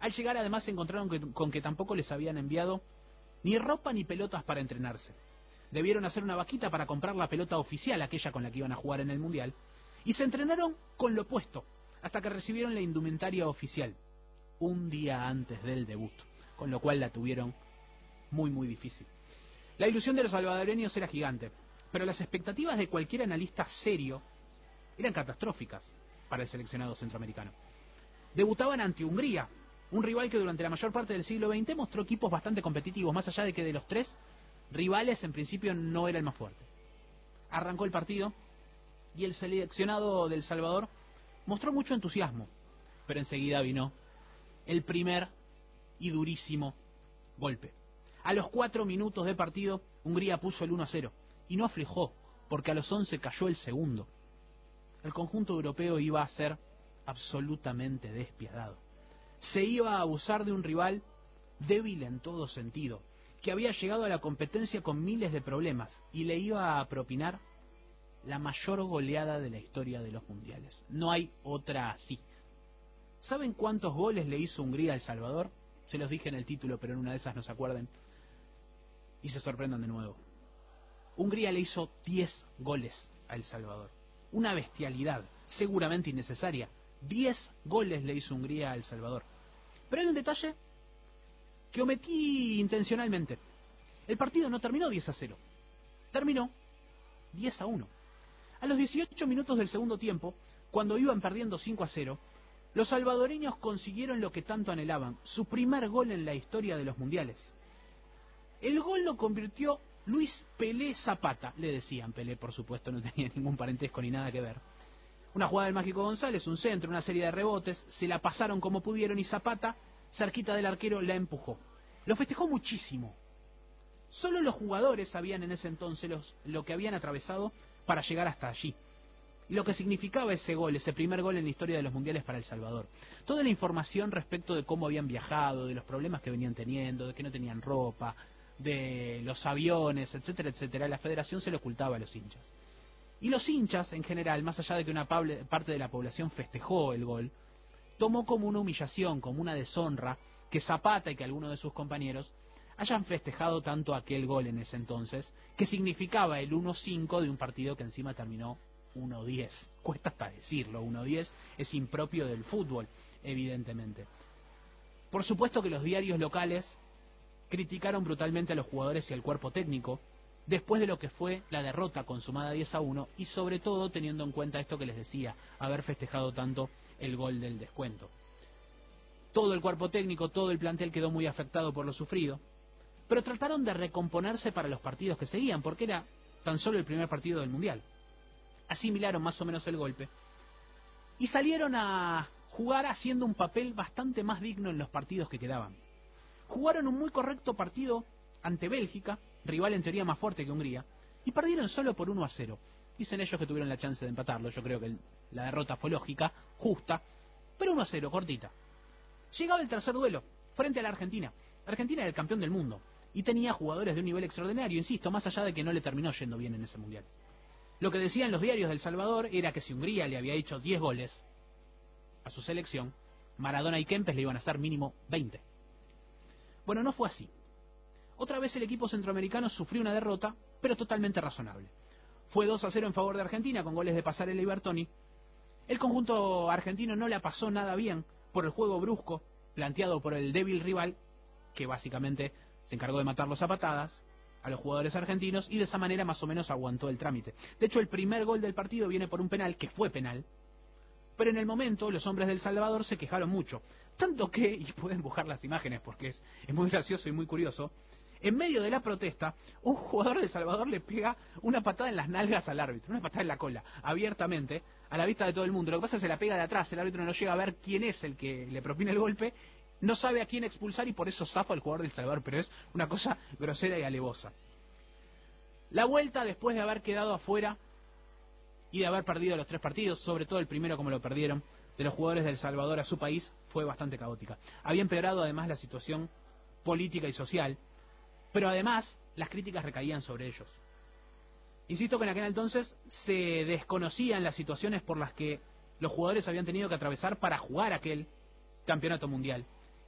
Al llegar además se encontraron con que tampoco les habían enviado ni ropa ni pelotas para entrenarse. Debieron hacer una vaquita para comprar la pelota oficial, aquella con la que iban a jugar en el Mundial, y se entrenaron con lo opuesto, hasta que recibieron la indumentaria oficial, un día antes del debut, con lo cual la tuvieron muy difícil. La ilusión de los salvadoreños era gigante, pero las expectativas de cualquier analista serio eran catastróficas para el seleccionado centroamericano. Debutaban ante Hungría, un rival que durante la mayor parte del siglo XX mostró equipos bastante competitivos, más allá de que de los tres rivales en principio no era el más fuerte. Arrancó el partido y el seleccionado del Salvador mostró mucho entusiasmo, pero enseguida vino el primer y durísimo golpe. A los 4 minutos de partido, Hungría puso el 1-0 y no aflojó, porque a los 11 cayó el segundo. El conjunto europeo iba a ser absolutamente despiadado. Se iba a abusar de un rival débil en todo sentido, que había llegado a la competencia con miles de problemas y le iba a propinar la mayor goleada de la historia de los mundiales. No hay otra así. ¿Saben cuántos goles le hizo Hungría a El Salvador? Se los dije en el título, pero en una de esas no se acuerden y se sorprendan de nuevo. Hungría le hizo 10 goles a El Salvador. Una bestialidad, seguramente innecesaria. 10 goles le hizo Hungría a El Salvador. Pero hay un detalle que omití intencionalmente. El partido no terminó 10-0. Terminó 10-1. A los 18 minutos del segundo tiempo, cuando iban perdiendo 5-0, los salvadoreños consiguieron lo que tanto anhelaban, su primer gol en la historia de los mundiales. El gol lo convirtió Luis Pelé Zapata, le decían. Pelé, por supuesto, no tenía ningún parentesco ni nada que ver. Una jugada del Mágico González, un centro, una serie de rebotes, se la pasaron como pudieron y Zapata, cerquita del arquero, la empujó. Lo festejó muchísimo. Solo los jugadores sabían en ese entonces lo que habían atravesado para llegar hasta allí. Y lo que significaba ese gol, ese primer gol en la historia de los mundiales para El Salvador. Toda la información respecto de cómo habían viajado, de los problemas que venían teniendo, de que no tenían ropa, de los aviones, etcétera, etcétera, la federación se lo ocultaba a los hinchas. Y los hinchas, en general, más allá de que una parte de la población festejó el gol, tomó como una humillación, como una deshonra, que Zapata y que algunos de sus compañeros hayan festejado tanto aquel gol en ese entonces, que significaba el 1-5 de un partido que encima terminó 1-10. Cuesta hasta decirlo, 1-10 es impropio del fútbol, evidentemente. Por supuesto que los diarios locales criticaron brutalmente a los jugadores y al cuerpo técnico, después de lo que fue la derrota consumada 10-1 y sobre todo teniendo en cuenta esto que les decía, haber festejado tanto el gol del descuento. Todo el cuerpo técnico, todo el plantel quedó muy afectado por lo sufrido, pero trataron de recomponerse para los partidos que seguían, porque era tan solo el primer partido del Mundial. Asimilaron más o menos el golpe y salieron a jugar haciendo un papel bastante más digno en los partidos que quedaban. Jugaron un muy correcto partido ante Bélgica, rival en teoría más fuerte que Hungría, y perdieron solo por 1-0. Dicen ellos que tuvieron la chance de empatarlo. Yo creo que la derrota fue lógica, justa, pero 1-0, cortita. Llegaba el tercer duelo, frente a la Argentina. Argentina era el campeón del mundo y tenía jugadores de un nivel extraordinario, insisto, más allá de que no le terminó yendo bien en ese mundial. Lo que decían los diarios del Salvador era que si Hungría le había hecho 10 goles a su selección, Maradona y Kempes le iban a hacer mínimo 20. Bueno, no fue así. Otra vez el equipo centroamericano sufrió una derrota, pero totalmente razonable. Fue 2-0 en favor de Argentina, con goles de Passarella y Bertoni. El conjunto argentino no la pasó nada bien por el juego brusco planteado por el débil rival, que básicamente se encargó de matarlos a patadas a los jugadores argentinos, y de esa manera más o menos aguantó el trámite. De hecho, el primer gol del partido viene por un penal, que fue penal, pero en el momento los hombres del Salvador se quejaron mucho. Tanto que, y pueden buscar las imágenes porque es muy gracioso y muy curioso, en medio de la protesta, un jugador de El Salvador le pega una patada en las nalgas al árbitro, una patada en la cola, abiertamente, a la vista de todo el mundo. Lo que pasa es que se la pega de atrás, el árbitro no llega a ver quién es el que le propina el golpe, no sabe a quién expulsar y por eso zafa al jugador del Salvador, pero es una cosa grosera y alevosa. La vuelta, después de haber quedado afuera y de haber perdido los 3 partidos, sobre todo el primero como lo perdieron, de los jugadores del Salvador a su país, fue bastante caótica. Había empeorado además la situación política y social, pero además las críticas recaían sobre ellos. Insisto que en aquel entonces se desconocían las situaciones por las que los jugadores habían tenido que atravesar para jugar aquel campeonato mundial.